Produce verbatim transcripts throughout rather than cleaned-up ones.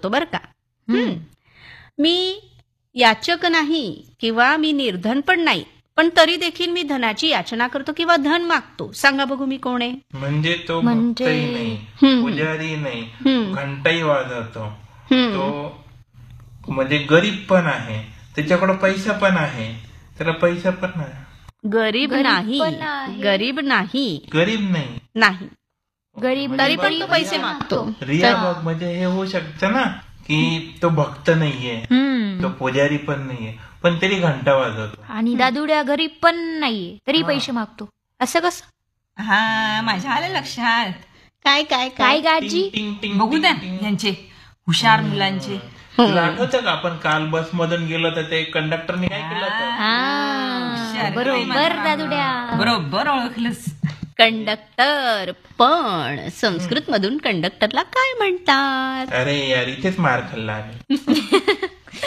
मागतो बरं का. हम्म. मी याचक नाही किंवा मी निर्धन पण नाही, पण तरी देखील मी धनाची याचना करतो किंवा धन मागतो. सांगा बघू मी कोण आहे? म्हणजे तो म्हणजे- भक्तही नाही, हम्म. पुजारी नाही, हम्म. घंटाही वाजवतो, हम्म. तो म्हणजे गरीब पण आहे, त्याच्याकडे पैसा पण आहे, त्याला पैसा पण नाही, गरीब गरीब नाही, पण आहे. गरीब नाही गरीब नाही. नाही गरीब म्हणजे तरी पण बघ, तो पैसे रिया- मागतो. रिया बघ, म्हणजे हे होऊ शकतं ना की तो भक्त नाहीये, हम्म. तो पुजारी पण नाहीये, पण तरी घंटा वाजवतो. आणि दादुड्या गरीब पण नाहीये तरी हा. पैसे मागतो. असं कसं? हा माझ्या आलं लक्षात. काय काय काय गाजी? टिंग, टिंग, बघू द्या टिंग, टिंग. यांचे हुशार मुलांचे. तुला आठवतं का आपण काल बस मधून गेलो तर ते कंडक्टरने काय केलं होतं? हा हुशार. बरोबर दादुड्या. बरोबर ओळखलंस. कंडक्टर. पण संस्कृत मधून कंडक्टरला काय म्हणतात? अरे यार, इथेच मार खाल्ला आम्ही.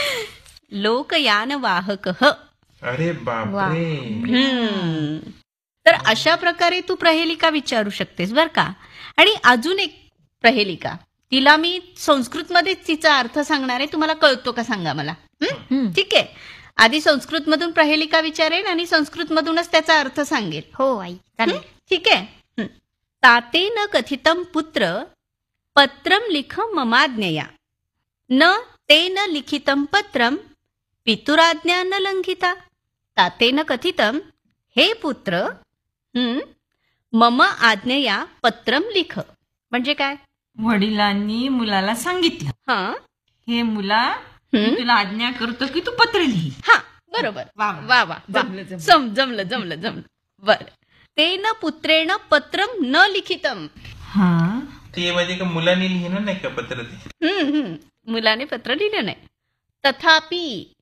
लोकयान वाहक. अरे बापरे. हम्म. तर अशा प्रकारे तू प्रहेलिका विचारू शकतेस बर का. आणि अजून एक प्रहेलिका, तिला मी संस्कृतमध्येच तिचा अर्थ सांगणार आहे. तुम्हाला कळतो का सांगा मला? हं? हम्म. ठीक आहे. आधी संस्कृत मधून प्रहेलिका विचारेन आणि संस्कृत मधूनच त्याचा अर्थ सांगेल. हो आई चालेल. ठीक आहे. हं. तातेन कथितम पुत्र पत्रम लिख ममाज्ञया, न तेन लिखितम पत्रम पितुराज्ञा न लंघिता. तातेन कथितम, हे पुत्र, हं, मम आज्ञया पत्रम लिख. म्हणजे काय? वडिलांनी मुलाला सांगितलं, हा हे मुला मी हं? तुला आज्ञा करतो की तू पत्र लिही. हा बरोबर. वा वा वा वा. जमलं, जमलं. जम जमलं जमलं जमलं. बर. तेन पुत्रेण पत्रम न लिखितम. हा ते म्हणजे का मुलांनी लिहिणं नाही का पत्र ते? हम्म हम्म. मुलाने पत्र लिहिलं नाही. तथापि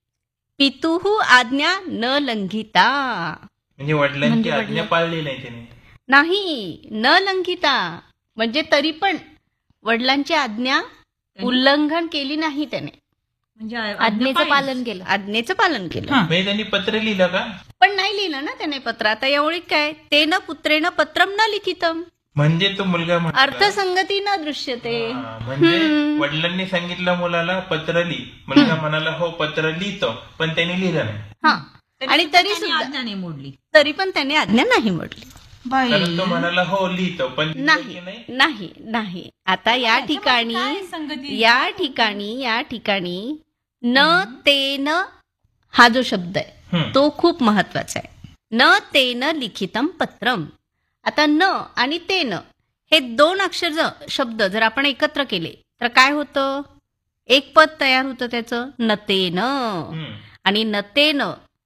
पितुः आज्ञा न लंघिता. म्हणजे वडिलांची म्हणजे आज्ञा वडिलां- पाळली नाही त्याने. नाही, न लंघिता म्हणजे तरी पण वडिलांची आज्ञा उल्लंघन केली नाही त्याने. म्हणजे आज्ञेचं पालन केलं. आज्ञेचं पालन केलं. हा. म्हणजे त्यांनी पत्र लिहिलं का? पण नाही लिहिलं ना त्याने पत्र. आता एवढी काय, तेन पुत्रेण पत्रम न लिखितम. म्हणजे तो मुलगा म्हणाला- अर्थसंगती न दृश्यते. हा, म्हणजे हम्म. वडिलांनी सांगितलं मुलाला पत्र लिही, मुलगा म्हणाला हो पत्र लिहितो, पण त्यांनी लिहिलं नाही. हा. आणि तरी त्यांनी सुद्धा आज्ञा नाही मोडली. तरी पण त्याने आज्ञा नाही मोडली. बाई कारण तो म्हणाला हो लिहितो, पण लिहिलं नाही की नाही. नाही नाही. आता या ठिकाणी काय संगती? या ठिकाणी या ठिकाणी न तेन हा जो शब्द आहे हम्म. तो खूप महत्वाचा आहे. न तेन लिखितम पत्रम. आता न आणि तेन हे दोन अक्षर ज- शब्द जर आपण एकत्र केले तर काय होतं? एक पद तयार होतं त्याचं, नतेन. हम्म. आणि नतेन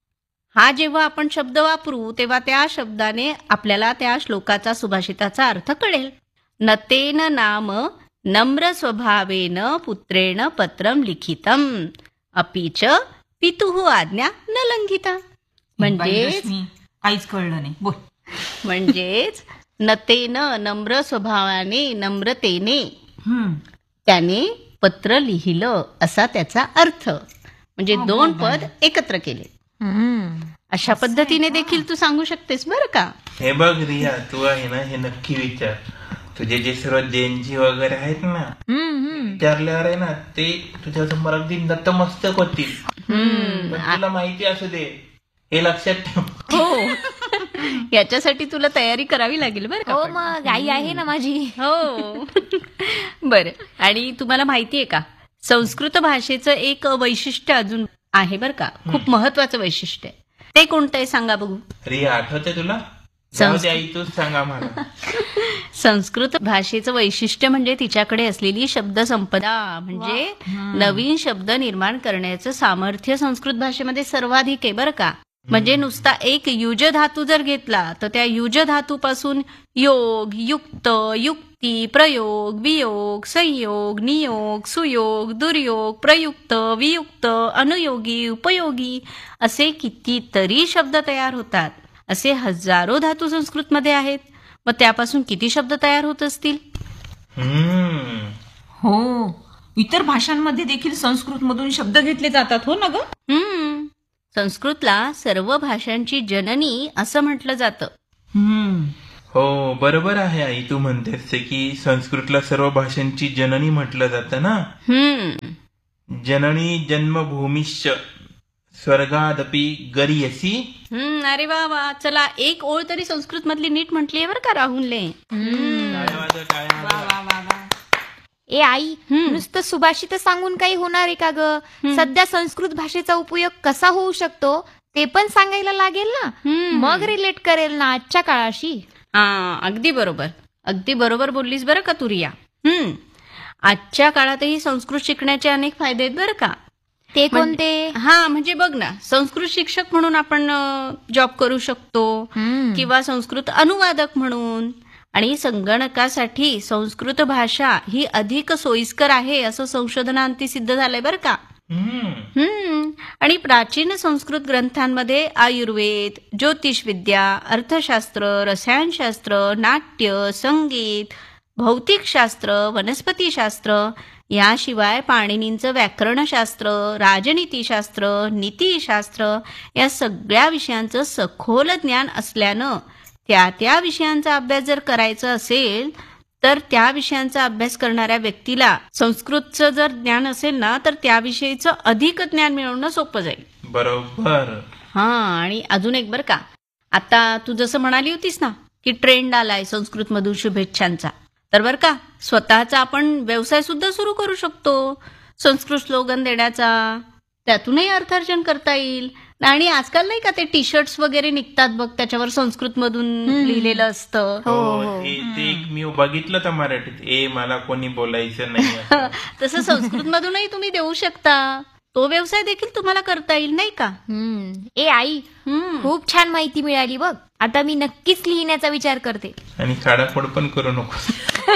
हा जेव्हा आपण शब्द वापरू तेव्हा त्या शब्दाने आपल्याला त्या श्लोकाचा सुभाषिताचा अर्थ कळेल. नतेन नाम नम्र स्वभावेन पुत्रेण पत्रम लिखितम अपीच पितुः आज्ञा न लंघिता. बाई म्हणजेच रश्मी, काहीच कळलं नाही. बोल. म्हणजेच नतेन नम्र स्वभावाने नम्रतेने हम्म. त्याने पत्र लिहिलं असा त्याचा अर्थ. म्हणजे हो, दोन बरोबर. पद एकत्र केले. हम्म. अशा पद्धतीने देखील तू सांगू शकतेस बरं का. हे बघ रिया, तू आहे ना हे नक्की विचार. तुझे जे सर्व जैनजी वगैरे आहेत ना, हम्म, हम्म. विचारल्यावर आहे ना ते तुझ्या समोर अगदी नतमस्तक होतील. हम्म. पण तुला माहिती असू दे, हे लक्षात ठेव. हो. याच्यासाठी तुला तयारी करावी लागेल बरं का. हो पण. मग आई आहे ना माझी. हो. बरं. आणि तुम्हाला माहितीये का, संस्कृत भाषेचं एक वैशिष्ट्य अजून आहे बरं का, खूप महत्वाचं वैशिष्ट्य आहे. ते कोणतं आहे सांगा बघू. रिया आठवते तुला? जाऊ दे आई, तूच सांगा मला. संस्कृत भाषेचं वैशिष्ट्य म्हणजे तिच्याकडे असलेली शब्दसंपदा. म्हणजे नवीन शब्द निर्माण करण्याचं सामर्थ्य संस्कृत भाषेमध्ये सर्वाधिक आहे बरं का. म्हणजे नुसता एक युज धातू जर घेतला तर त्या युज धातूपासून योग, युक्त, युक्ती, प्रयोग, वियोग, संयोग, नियोग, सुयोग, दुर्योग, प्रयुक्त, वियुक्त, अनुयोगी, उपयोगी असे कितीतरी शब्द तयार होतात. असे हजारो धातू संस्कृतमध्ये आहेत. मग त्यापासून किती शब्द तयार होत असतील? हम्म. हो, इतर भाषांमध्ये देखील संस्कृत मधून शब्द घेतले जातात. हो ना ग. हम्म. संस्कृतला सर्व भाषांची जननी असं म्हटलं जातं. हम्म. हो बरोबर आहे आई, तू म्हणतेस ते की संस्कृतला सर्व भाषांची जननी म्हटलं जातं ना. हम्म जननी जन्मभूमिश्च स्वर्गादपी गरीयसी. हम्म अरे वा वा, चला एक ओळ तरी संस्कृत मधली नीट म्हटलीये बरं का राहुलने. टाळ्या वाजव, टाळ्या वाजव. ए आई, नुसतं सुभाषित सांगून काही होणार आहे का ग? सध्या संस्कृत भाषेचा उपयोग कसा होऊ शकतो ते पण सांगायला लागेल ना. हम्म. मग रिलेट करेल ना आजच्या काळाशी. हा अगदी बरोबर, अगदी बरोबर बोललीस बरं का तू रिया. हम्म आजच्या काळातही संस्कृत शिकण्याचे अनेक फायदे आहेत बरं का. ते कोणते? हा म्हणजे बघ ना, संस्कृत शिक्षक म्हणून आपण जॉब करू शकतो हम्म. किंवा संस्कृत अनुवादक म्हणून. आणि संगणकासाठी संस्कृत भाषा ही अधिक सोयीस्कर आहे असं संशोधनांती सिद्ध झालंय बरं का. हम्म. हम्म आणि प्राचीन संस्कृत ग्रंथांमध्ये आयुर्वेद, ज्योतिषविद्या, अर्थशास्त्र, रसायनशास्त्र, नाट्य, संगीत, भौतिकशास्त्र, वनस्पतीशास्त्र, याशिवाय पाणिनींचं व्याकरणशास्त्र, राजनीतीशास्त्र, नीतीशास्त्र या सगळ्या विषयांचं सखोल ज्ञान असल्यानं त्या त्या विषयांचा अभ्यास जर करायचा असेल तर त्या विषयांचा अभ्यास करणाऱ्या व्यक्तीला संस्कृतचं जर ज्ञान असेल ना तर त्याविषयीचं अधिक ज्ञान मिळवणं सोपं जाईल. बरोबर. हा आणि अजून एक बरं का, आता तू जसं म्हणाली होतीस ना की ट्रेंड आलाय संस्कृत मधून शुभेच्छांचा, तर बरं का स्वतःचा आपण व्यवसाय सुद्धा सुरू करू शकतो संस्कृत स्लोगन देण्याचा. त्यातूनही अर्थार्जन करता येईल. आणि आजकाल नाही का ते टी शर्ट्स वगैरे निघतात बघ, त्याच्यावर संस्कृत मधून लिहिलेलं असतं. हो हे- ते एक मी बघितलं तर मराठीत, ए मला कोणी बोलायचं नाही असं. तसं संस्कृत मधूनही तुम्ही देऊ शकता. तो व्यवसाय देखील तुम्हाला करता येईल नाही का. हम्म. ए आई, हम्म. खूप छान माहिती मिळाली बघ. आता मी नक्कीच लिहिण्याचा विचार करते. आणि खाडाखोड पण करू नको.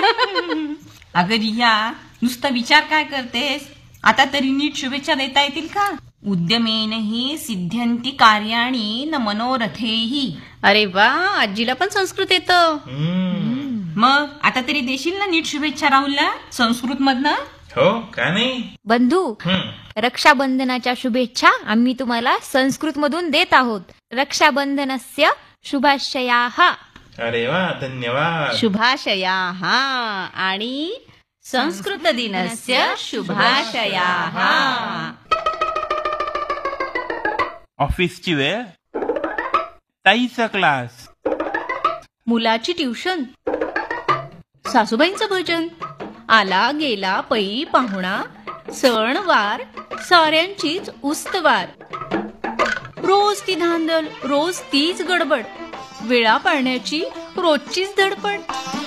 अगं रिया, नुसता विचार काय करतेस? आता तरी नीट शुभेच्छा देता येतील का? उद्यमेनहि सिद्ध्यन्ति कार्याणि न मनोरथेहि. अरे वा, आजीला पण संस्कृत येतं. हम्म. मग आता तरी देशील ना नीट शुभेच्छा राहुलला संस्कृत मधनं? हो का नाही. बंधू, हम्म. रक्षाबंधनाच्या शुभेच्छा आम्ही तुम्हाला संस्कृत मधून देत आहोत. रक्षाबंधनस्य शुभाशयाः. अरे वा, धन्यवाद. शुभाशयाः आणि संस्कृत दिनस्य शुभाशयाः. ऑफिसची वेळ, ताईचा क्लास, मुलाची ट्युशन, सासूबाईंचं भजन, आला गेला पै पाहुणा, सण वार साऱ्यांचीच उस्तवार. रोज ती धांदल, रोज तीच गडबड, वेळा पाळण्याची रोजचीच धडपड.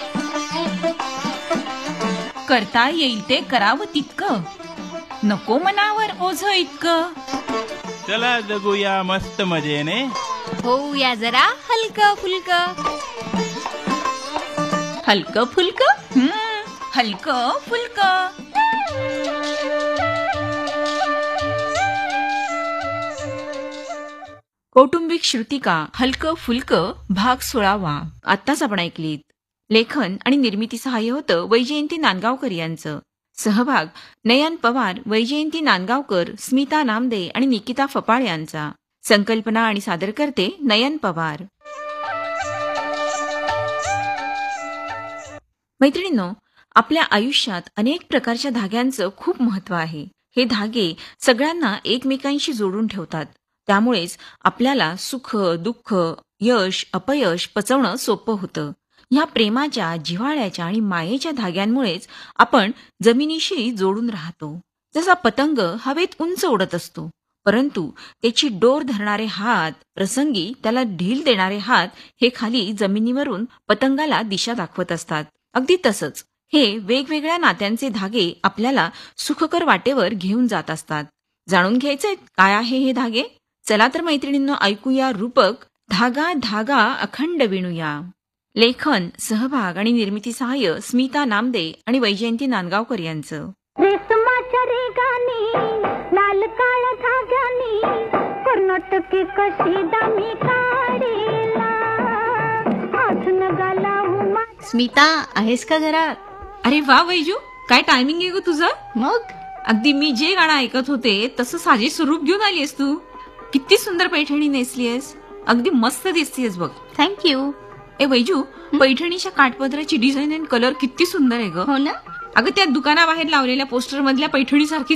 करता येईल ते करावं तितकं, नको मनावर ओझ इतकं. चला जगूया मस्त मजेने, होऊया जरा हलकं फुलकं. हलकं फुलकं. हम्म, हलकं फुलकं. कौटुंबिक श्रुतिका हलकं फुलकं भाग सोळावा आत्ताच आपण ऐकलीत. लेखन आणि निर्मिती सहाय्य होतं वैजयंती नांदगावकर यांचं. सहभाग नयन पवार, वैजयंती नांदगावकर, स्मिता नामदे आणि निकिता फपाळ यांचा. संकल्पना आणि सादरकर्ते नयन पवार. मैत्रिणींनो, आपल्या आयुष्यात अनेक प्रकारच्या धाग्यांचं खूप महत्व आहे. हे धागे सगळ्यांना एकमेकांशी जोडून ठेवतात. त्यामुळेच आपल्याला सुख, दुःख, यश, अपयश पचवणं सोपं होतं. ह्या प्रेमाच्या, जिव्हाळ्याच्या आणि मायेच्या धाग्यांमुळेच आपण जमिनीशी जोडून राहतो. जसा पतंग हवेत उंच उडत असतो, परंतु त्याची डोर धरणारे हात, प्रसंगी त्याला ढील देणारे हात हे खाली जमिनीवरून पतंगाला दिशा दाखवत असतात. अगदी तसंच हे वेगवेगळ्या नात्यांचे धागे आपल्याला सुखकर वाटेवर घेऊन जात असतात. जाणून घ्यायचे काय आहे हे धागे? चला तर मैत्रिणींनो, ऐकूया रूपक धागा धागा अखंड विणूया. लेखन, सहभाग आणि निर्मिती सहाय्य स्मिता नामदे आणि वैजयंती नांदगावकर यांचं. रेशमाच्या रेगानी लाल काळ धाग्यानी कर्नाटकी कशी दामी काढेला अजून गालावू मा. स्मिता, आहेस का घरात? अरे वा वैजू, काय टायमिंग आहे ग तुझं? मग अगदी मी जे गाणं ऐकत होते तसं साजे स्वरूप घेऊन आलीस तू. किती सुंदर पैठणी नेसलीयस, अगदी मस्त दिसतीयस बघ. थँक्यू. ए वैजू, पैठणीच्या काठपदराची डिझाईन आणि कलर किती सुंदर आहे ग. हो ना. अगं त्या दुकानाबाहेर लावलेल्या पोस्टर मधल्या पैठणी सारखी